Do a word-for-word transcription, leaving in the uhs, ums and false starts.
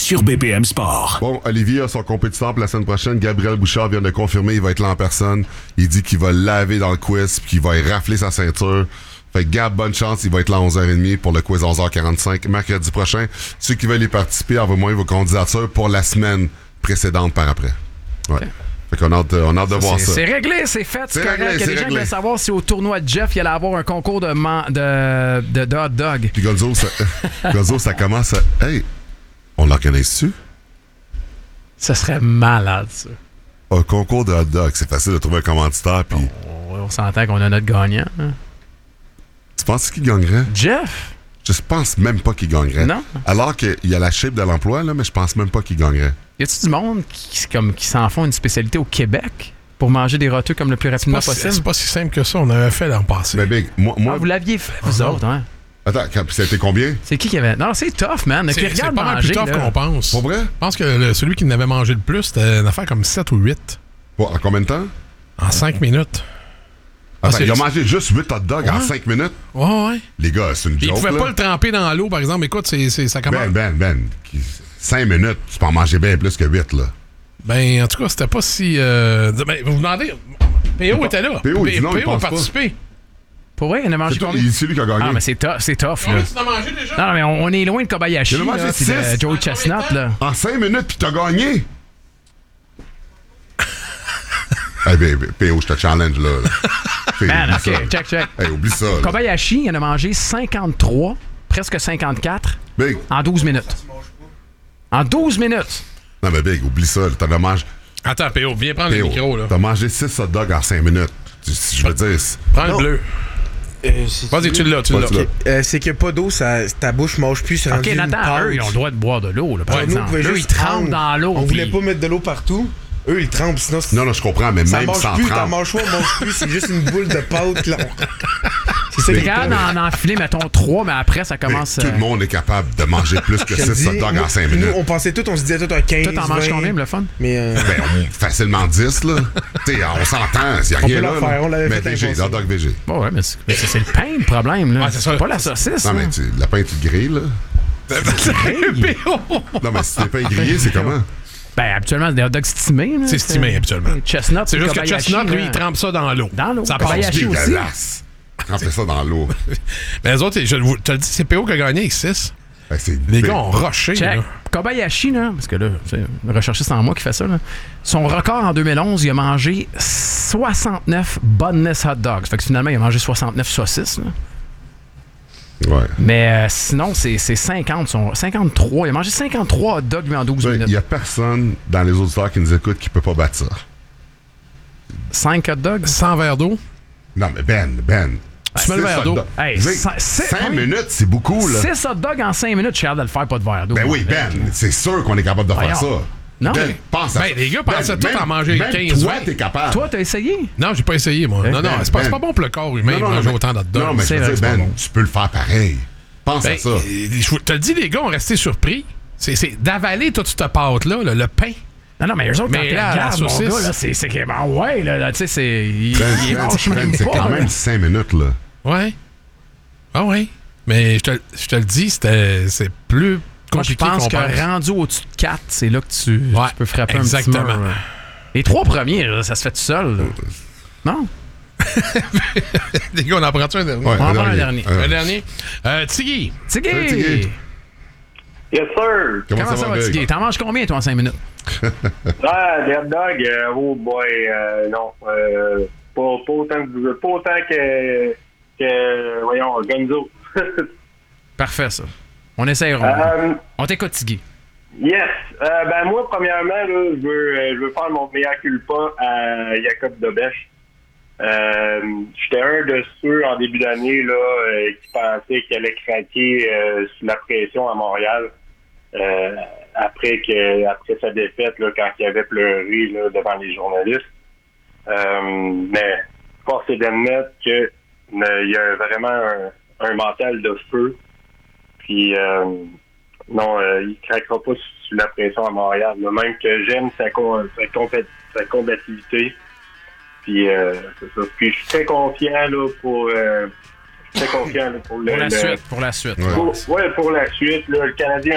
sur B P M Sport. Bon, Olivier a son compétiteur pour la semaine prochaine. Gabriel Bouchard vient de confirmer, il va être là en personne. Il dit qu'il va laver dans le quiz puis qu'il va y rafler sa ceinture. Fait que Gab, bonne chance, il va être là à onze heures trente pour le quiz onze heures quarante-cinq mercredi prochain. Ceux qui veulent y participer, envoyez-moi vos candidatures pour la semaine précédente par après. Ouais. Okay. Fait qu'on a hâte, on a hâte de ça, voir c'est, ça. C'est réglé, c'est fait, c'est, c'est correct. Réglé, Il y a des gens qui veulent savoir si au tournoi de Jeff, il allait avoir un concours de, man, de, de, de hot dog. Puis Gonzo, ça, Gonzo, ça commence à... Hey, on l'organise-tu? Ça serait malade, ça. Un concours de hot dog, c'est facile de trouver un commanditaire, puis... On, on s'entend qu'on a notre gagnant. Hein? Tu penses qui gagnerait? Jeff? Je pense même pas qu'il gagnerait. Non? Alors qu'il y a la shape de l'emploi, là, mais je pense même pas qu'il gagnerait. Y a-tu du monde qui, comme, qui s'en font une spécialité au Québec pour manger des roteux comme le plus rapidement c'est possible? C'est pas si simple que ça. On avait fait l'an passé. Mais Big, moi... moi... Ah, vous l'aviez fait, vous autres, hein? Attends, ça a été combien? C'est qui qui avait... Non, c'est tough, man. C'est, c'est pas manger, mal plus tough là. qu'on pense. Pour vrai? Je pense que le, celui qui n'avait mangé le plus, c'était une affaire comme sept ou huit. Bon, en combien de temps? En cinq minutes. Attends, ah, il a mangé juste huit hot dogs ouais. en cinq minutes? Ouais, ouais. Les gars, c'est une Puis joke, il pouvait là. pas le tremper dans l'eau, par exemple. Écoute, c'est, c'est, ça commence... Ben, ben, ben. cinq minutes, tu peux en manger bien plus que huit, là. Ben, en tout cas, c'était pas si... Euh... Ben, vous vous demandez... P O était là. P O, P- non, P O a participé. Pas. Pour vrai, il en a mangé c'est combien? C'est lui qui a gagné. Ah, mais c'est tough, c'est tough, là. Combien tu l'as mangé déjà? Non, mais on, on est loin de Kobayashi, il a mangé là, six. de Joey Chestnut, là. En cinq minutes, puis t'as gagné. Hey, baby, P O, je te challenge, là. Hey, Man, OK, ça. check, check. Hey, oublie ça, là. Kobayashi, il en a mangé cinquante-trois, presque cinquante-quatre, Big. en douze minutes. En douze minutes. Non, mais Big, oublie ça, là. T'en as mangé... Attends, P O, viens prendre P O, le micro, là. T'as mangé six hot dogs en cinq minutes. Je veux dire... Prends le bleu. Euh, Vas-y, tu l'as, tu l'as. Okay. Euh, c'est que pas d'eau, ça, ta bouche mange plus. C'est OK, Nathan, eux, ils ont le droit de boire de l'eau, là, par ouais, exemple. Nous, eux, ils trempent dans l'eau. On pis... voulait pas mettre de l'eau partout. Eux, ils trempent, sinon... Non, non, je comprends, mais ça même mange sans plus, trempe... t'en manges pas, on mange plus. C'est juste une boule de pâte, là. C'est ça, les gars, en enfiler, mettons, trois, mais après, ça commence... Mais tout le monde est capable de manger plus que six hot dogs en cinq minutes. Nous, on pensait tout, on se disait tout à quinze, Toi, t'en manges combien, le fun? Mais euh... Ben, on, facilement dix, là. Tu sais, on s'entend, s'il y a on rien peut là. le faire, on l'avait mais fait V G, hot dog V G. Bon, ouais, mais c'est, mais c'est, c'est le pain, le problème, là. Ouais, c'est ça. Pas la saucisse, Non, là. mais tu, le pain, tu le grilles, là. P O! Non, mais si le pain grillé, c'est comment? Ben, habituellement, c'est des hot dogs stimés, là. C'est stimé, habituellement. Chestnut, c'est juste que Kobayashi, Chestnut, lui, là. il trempe ça dans l'eau. Dans l'eau. Ça passe. Kobayashi aussi. Dégueulasse. Tremper ça dans l'eau. Mais les autres, je te le dis, c'est P O qui a gagné avec six. Ben, c'est les big. gars ont rushé. Check. Là. Kobayashi, là, parce que là, c'est un recherchiste en moi qui fait ça, là. Son record en deux mille onze, il a mangé soixante-neuf Boneless hot dogs. Fait que finalement, il a mangé soixante-neuf saucisses, là. Ouais. Mais euh, sinon, c'est, c'est cinquante, son, cinquante-trois. Il a mangé cinquante-trois hot dogs lui, en douze Il minutes. n'y a personne dans les auditeurs qui nous écoutent qui peut pas battre ça. cinq hot dogs? cent verres d'eau? Non, mais Ben, Ben. Tu mets le verre d'eau. Hey, cinq minutes, c'est beaucoup, là. six hot dogs en cinq minutes, je suis capable de le faire, pas de verre d'eau. Ben oui, Ben, c'est sûr qu'on est capable de faire ça. Non. Ben, pense à Ben, les gars pensaient Ben, tout en même- manger même quinze, toi, vingt. t'es capable. Toi, t'as essayé? Non, j'ai pas essayé, moi. Ben, non, non, ben, c'est pas, c'est Ben. pas bon pour le corps humain de Non, non, manger mais- autant d'hot dogs. Non, mais C'est je veux vrai dire, que c'est Ben, pas bon. tu peux le faire pareil. Pense Ben, à ça. euh, je te le dis, les gars ont resté surpris. C'est, c'est d'avaler toute cette pâte-là, là, le pain. Non, non, mais eux autres, Mais quand là, t'es la regardes, mon saucisse- gars, là, c'est, c'est que, ben ouais, là, là, tu sais, c'est... Il, Ben, il Ben, mange Ben, même c'est pas, quand là. même cinq minutes, là. Ouais. Ah ouais. Mais je te, je te le dis, c'était, c'est plus Moi, je compliqué pense qu'on que pense. rendu au-dessus de quatre, c'est là que tu, Ouais, tu peux frapper exactement. un petit mur. là. Les trois premiers, là, ça se fait tout seul. là. Non? Les gars, on en prend-tu un dernier? Ouais, On en prend un dernier. Un dernier. Euh, Tiggy. Tiggy! Salut, Tiggy. Yes, sir! Comment, Comment ça va, Big? Tiggy? T'en manges combien, toi, en cinq minutes? Ah, des hot dogs, euh, oh boy, euh, non. Euh, pas, pas autant que pas autant que, que voyons, Gonzo. Parfait, ça. On essaiera. Euh, On t'écoute, Tiggy. yes. Euh, ben moi, premièrement, là, je veux, euh, je veux faire mon mea culpa à Jacob Dobèche. Euh, J'étais un de ceux en début d'année là euh, qui pensait qu'il allait craquer euh, sous la pression à Montréal euh, après que après sa défaite là, quand il avait pleuré là, devant les journalistes. Euh, mais force est d'admettre que euh, il y a vraiment un, un mental de feu. Puis euh, non, euh, il craquera pas sous la pression à Montréal. Là. Même que j'aime sa, con, sa, compé- sa combativité. Puis euh, c'est ça. Puis je suis très confiant là pour. Euh, je suis très confiant là, pour le. Pour la le- suite, pour la suite. Ouais. Pour, ouais, pour la suite. Là, le Canadien